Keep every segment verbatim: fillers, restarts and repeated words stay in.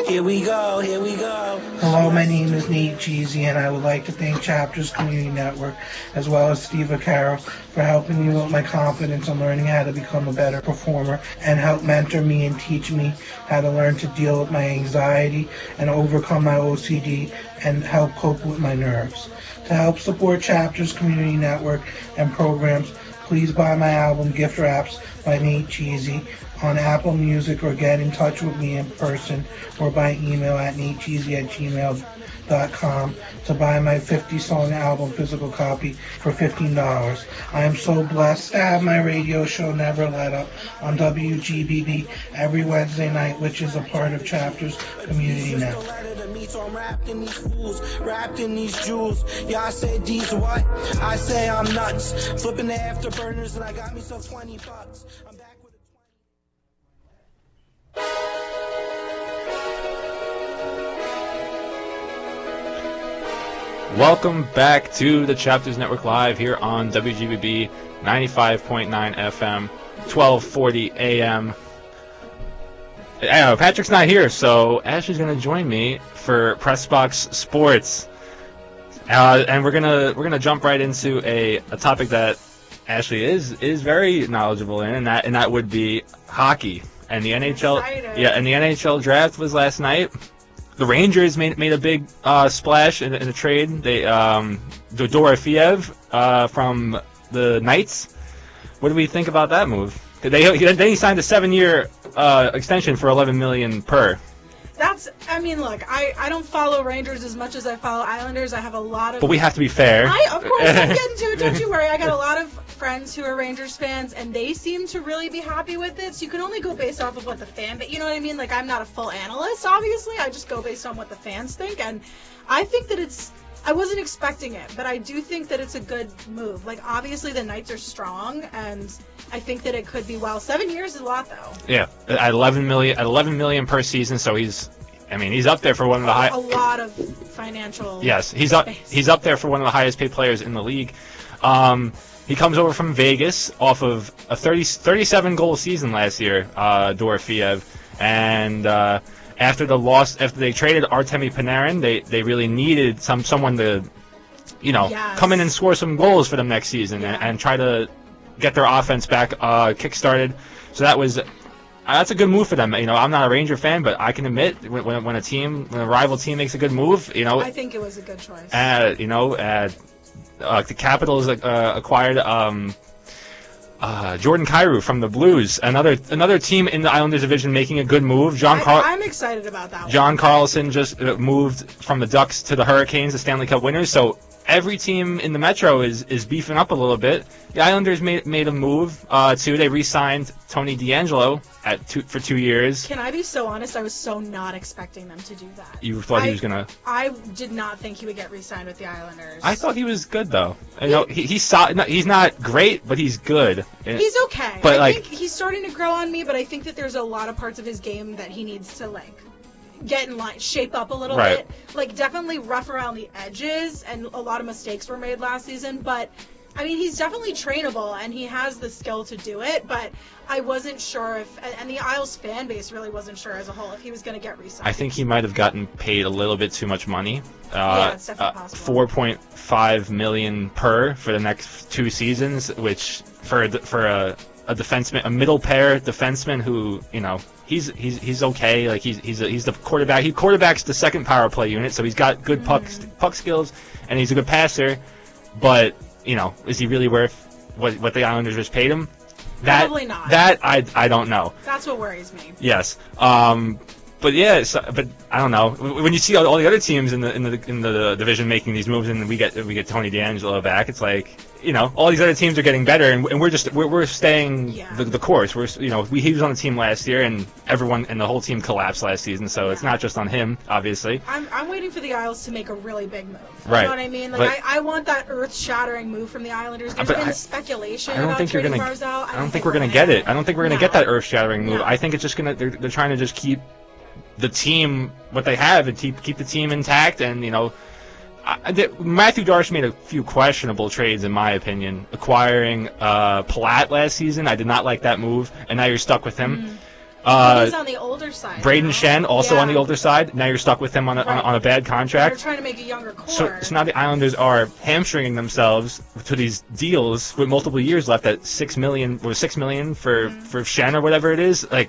Here we go, here we go. Hello, my name is Nate Cheesy, and I would like to thank Chapters Community Network, as well as Steve Vaccaro, for helping me with my confidence and learning how to become a better performer, and help mentor me and teach me how to learn to deal with my anxiety and overcome my O C D and help cope with my nerves. To help support Chapters Community Network and programs, please buy my album Gift Wraps by Nate Cheesy on Apple Music, or get in touch with me in person or by email at natecheesy at gmail dot com to buy my fifty song album physical copy for fifteen dollars. I am so blessed to have my radio show Never Let Up on W G B B every Wednesday night, which is a part of Chapters Community Network. So I'm wrapped in these fools, wrapped in these jewels. Yeah, I said these what? I say I'm nuts. Flipping the afterburners and I got me some twenty bucks. I'm back with a Welcome back to the Chapters Network Live here on W G B B ninety-five point nine F M, twelve forty A M. Uh, Patrick's not here, so Ashley's going to join me for Pressbox Sports, uh, and we're gonna we're gonna jump right into a, a topic that Ashley is is very knowledgeable in, and that and that would be hockey. And the N H L, yeah, and the N H L draft was last night. The Rangers made made a big uh, splash in, in a trade. They um, Dorofeyev uh, from the Knights. What do we think about that move? They then he signed a seven-year uh, extension for eleven million dollars per. That's, I mean, look, I, I don't follow Rangers as much as I follow Islanders. I have a lot of... But we have to be fair. I, of course, I'm getting to it, don't you worry. I got a lot of friends who are Rangers fans, and they seem to really be happy with it, so you can only go based off of what the fan... But you know what I mean? Like, I'm not a full analyst, obviously. I just go based on what the fans think, and I think that it's... I wasn't expecting it, but I do think that it's a good move. Like, obviously, the Knights are strong, and I think that it could be well. Seven years is a lot, though. Yeah, at eleven million, at eleven million per season. So he's, I mean, he's up there for one of the high. A lot of financial. Yes, he's up. Space. He's up there for one of the highest paid players in the league. Um, he comes over from Vegas off of a thirty, thirty-seven goal season last year, uh, Dorofeyev, and. Uh, After the loss, after they traded Artemi Panarin, they, they really needed some someone to, you know, yes. come in and score some goals for them next season yeah. and, and try to get their offense back uh, kick-started. So that was, uh, that's a good move for them. You know, I'm not a Ranger fan, but I can admit when, when a team, when a rival team makes a good move, you know. I think it was a good choice. Uh, you know, uh, uh, the Capitals uh, acquired. Um, Uh, Jordan Kyrou from the Blues, another another team in the Islanders division making a good move. John Car- I, I'm excited about that one. John Carlson just uh, moved from the Ducks to the Hurricanes, the Stanley Cup winners. So every team in the Metro is, is beefing up a little bit. The Islanders made made a move uh, too. They re-signed Tony DeAngelo at two, for two years. Can I be so honest? I was so not expecting them to do that. You thought I, he was gonna? I did not think he would get re-signed with the Islanders. I thought he was good though. You know, he, he's so, he's not great, but he's good. He's okay. But I like, think he's starting to grow on me, but I think that there's a lot of parts of his game that he needs to like get in line, shape up a little right. bit. Like definitely rough around the edges, and a lot of mistakes were made last season, but I mean, he's definitely trainable, and he has the skill to do it, but I wasn't sure if, and the Isles fan base really wasn't sure as a whole if he was going to get re-signed. I think he might have gotten paid a little bit too much money. Uh, yeah, it's definitely uh, possible. four point five million dollars per for the next two seasons, which for a, for a, a defenseman, a middle pair defenseman who, you know, he's he's he's okay. Like he's he's a, he's the quarterback. He quarterbacks the second power play unit, so he's got good puck mm. puck skills, and he's a good passer, but. You know, is he really worth what what the Islanders just paid him? That, Probably not. That I I don't know. That's what worries me. Yes. Um. But yeah. So, but I don't know. When you see all, all the other teams in the in the in the division making these moves, and we get we get Tony DeAngelo back, it's like, you know, all these other teams are getting better, and, and we're just we're we're staying yeah. the, the course. We're you know we he was on the team last year, and everyone and the whole team collapsed last season. So yeah. It's not just on him, obviously. I'm I'm waiting for the Isles to make a really big move. Right. You know what I mean? Like but, I, I want that earth-shattering move from the Islanders. There's been I, speculation I don't about think you're trading gonna. Barzal. I don't, don't think, think we're gonna, gonna get it. I don't think we're gonna no. get that earth-shattering move. No. I think it's just gonna. They're, they're trying to just keep the team what they have and keep keep the team intact, and you know. I, the, Matthew Darche made a few questionable trades, in my opinion. Acquiring uh, Palat last season, I did not like that move, and now you're stuck with him. Uh, He's on the older side. Braden now. Shen, also Yeah. on the older side. Now you're stuck with him on a, Right. on, on a bad contract. They're trying to make a younger core. So, so now the Islanders are hamstringing themselves to these deals with multiple years left at six million or six million for Mm-hmm. for Shen or whatever it is. Like,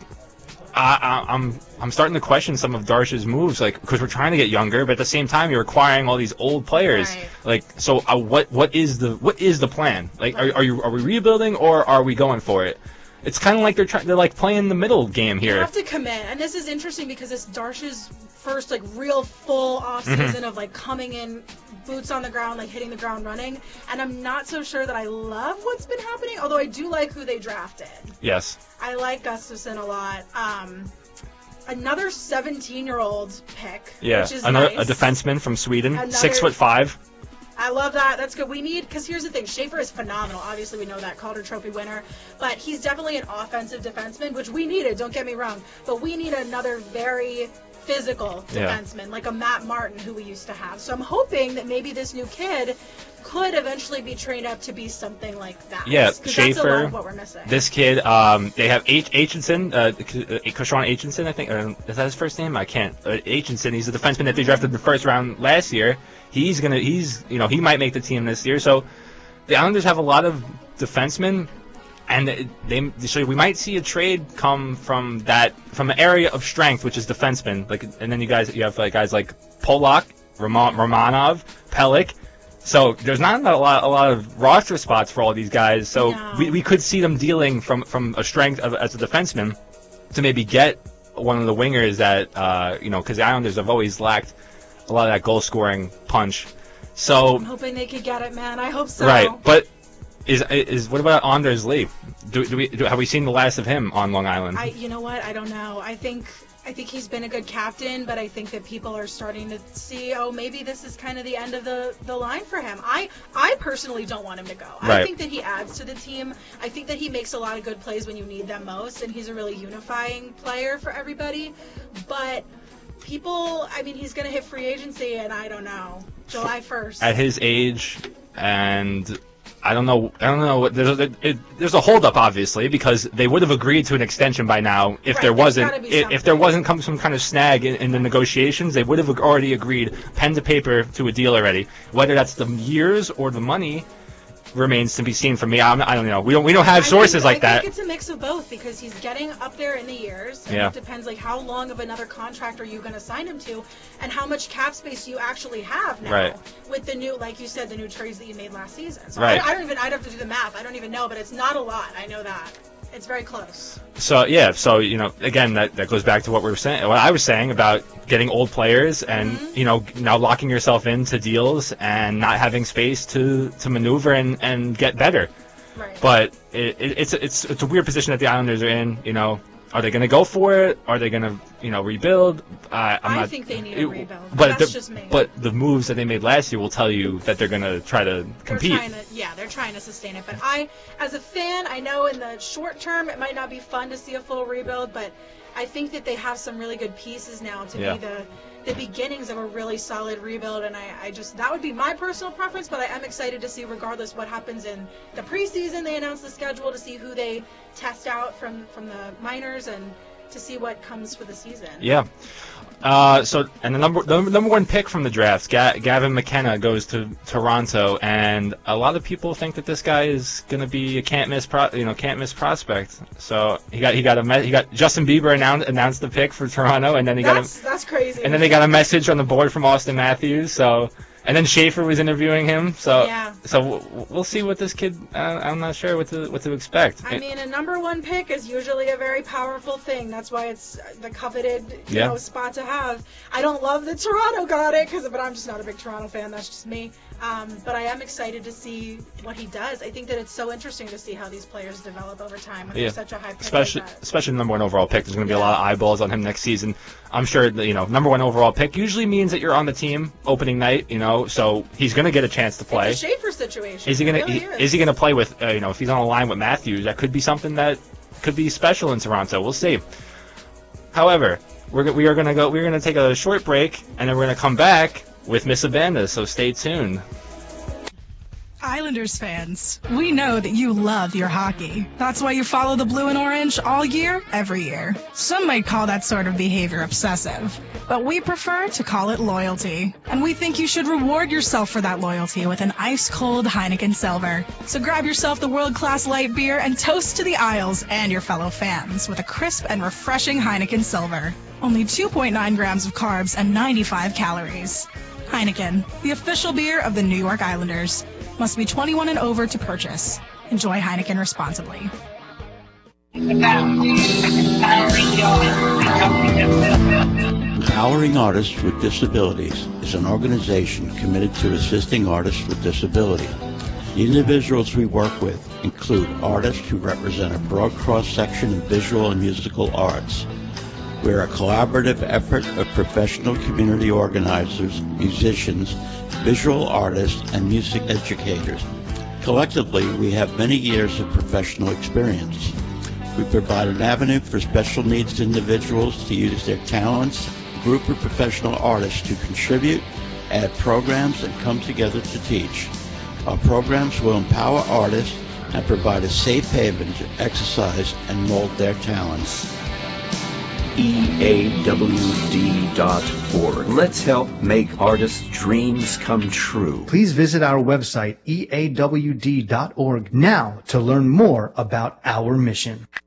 I, I, I'm I'm starting to question some of Darsh's moves, like because we're trying to get younger, but at the same time you're acquiring all these old players. Right. Like, so uh, what what is the what is the plan? Like, are, are you are we rebuilding or are we going for it? It's kind of like they're trying they're like playing the middle game You here. have to commit, and this is interesting because it's Darsh's first like real full off season Mm-hmm. of like coming in, boots on the ground, like hitting the ground running. And I'm not so sure that I love what's been happening, although I do like who they drafted. Yes. I like Gustafsson a lot. Um, another seventeen-year-old pick, Yeah. which is Another nice. a defenseman from Sweden, Another- six foot five. I love that. That's good. We need, because here's the thing, Schaefer is phenomenal. Obviously, we know that, Calder Trophy winner. But he's definitely an offensive defenseman, which we needed, don't get me wrong. But we need another very physical Yeah. defenseman, like a Matt Martin who we used to have. So I'm hoping that maybe this new kid could eventually be trained up to be something like that. Yeah, 'Cause that's a lot Schaefer, of what we're missing. This kid, um, they have H. Aitchison, uh, Koshawn Aitchison, I think. Uh, is that his first name? I can't. Uh, Aitchison, he's a defenseman that they drafted the first round last year. He's gonna, he's, you know, he might make the team this year. So the Islanders have a lot of defensemen, and they, so we might see a trade come from that, from an area of strength, which is defensemen. Like, and then you guys, you have like guys like Polak, Roman, Romanov, Pelech. So there's not a lot, a lot of roster spots for all these guys. So No. we, we could see them dealing from, from a strength of, as a defenseman to maybe get one of the wingers that, uh, you know, because the Islanders have always lacked a lot of that goal scoring punch. So I'm hoping they could get it, man. I hope so. right, but is is what about Anders Lee? Do, do we do, have we seen the last of him on Long Island? I, you know what? I don't know. I think I think he's been a good captain, but I think that people are starting to see, oh, maybe this is kind of the end of the, the line for him. I I personally don't want him to go. I Right. think that he adds to the team. I think that he makes a lot of good plays when you need them most, and he's a really unifying player for everybody. But people, I mean, he's going to hit free agency, and I don't know, July first. At his age, and I don't know. I don't know. There's a, it, there's a holdup, obviously, because they would have agreed to an extension by now if Right, there there's wasn't gotta be if, if there something. wasn't come some kind of snag in, in the negotiations. They would have already agreed pen to paper to a deal already. Whether that's the years or the money remains to be seen. For me, I'm, I don't know. We don't we don't have I sources think, like I that. think it's a mix of both because he's getting up there in the years. And Yeah. It depends like how long of another contract are you going to sign him to, and how much cap space you actually have now Right. with the new, like you said, the new trades that you made last season. So Right. I, I don't even. I'd have to do the math. I don't even know, but it's not a lot. I know that. It's very close. So yeah, so you know, again, that, that goes back to what we were saying, what I was saying about getting old players, and Mm-hmm. you know, now locking yourself into deals and not having space to, to maneuver and, and get better. Right. But it, it, it's it's it's a weird position that the Islanders are in. You know, are they going to go for it? Are they going to you know rebuild? I, I'm I not, think they need a it- rebuild. But That's the, just me. But the moves that they made last year will tell you that they're going to try to They're compete. trying to, yeah, they're trying to sustain it. But I, as a fan, I know in the short term it might not be fun to see a full rebuild, but I think that they have some really good pieces now to Yeah. be the the beginnings of a really solid rebuild. And I, I just that would be my personal preference, but I am excited to see, regardless what happens in the preseason. They announce the schedule to see who they test out from from the minors and to see what comes for the season. Yeah. Uh, so, and the number the number one pick from the draft, Ga- Gavin McKenna, goes to Toronto, and a lot of people think that this guy is going to be a can't miss, pro- you know, can't miss prospect. So he got he got a me- he got Justin Bieber announced announced the pick for Toronto, and then he got That's a, that's crazy. and then they got a message on the board from Austin Matthews. So, and then Schaefer was interviewing him. So, Yeah. so we'll, we'll see what this kid. Uh, I'm not sure what to what to expect. I mean, a number one pick is usually a very powerful thing. That's why it's the coveted, you Yeah. know, spot to have. I don't love that Toronto got it, cause, but I'm just not a big Toronto fan. That's just me. Um, but I am excited to see what he does. I think that it's so interesting to see how these players develop over time when Yeah. they're such a high pick Especially, like that. especially the number one overall pick. There's going to be a Yeah. lot of eyeballs on him next season. I'm sure that, you know, number one overall pick usually means that you're on the team opening night, you know, so he's going to get a chance to play. It's a Schaefer situation. Is he going It really to, is. is he going to play with, uh, you know, if he's on a line with Matthews, that could be something that could be special in Toronto. We'll see. However, we're, go- we are going to go, we're going to take a short break, and then we're going to come back with Miss Abanda, so stay tuned. I Islanders fans, we know that you love your hockey. That's why you follow the blue and orange all year, every year. Some might call that sort of behavior obsessive, but we prefer to call it loyalty. And we think you should reward yourself for that loyalty with an ice-cold Heineken Silver. So grab yourself the world-class light beer and toast to the Isles and your fellow fans with a crisp and refreshing Heineken Silver. Only two point nine grams of carbs and ninety-five calories. Heineken, the official beer of the New York Islanders. Must be twenty-one and over to purchase. Enjoy Heineken responsibly. Empowering Artists with Disabilities is an organization committed to assisting artists with disability. The individuals we work with include artists who represent a broad cross-section of visual and musical arts. We are a collaborative effort of professional community organizers, musicians, visual artists, and music educators. Collectively, we have many years of professional experience. We provide an avenue for special needs individuals to use their talents, a group of professional artists to contribute, add programs, and come together to teach. Our programs will empower artists and provide a safe haven to exercise and mold their talents. E A W D dot org. Let's help make artists' dreams come true. Please visit our website, E A W D dot org, now to learn more about our mission.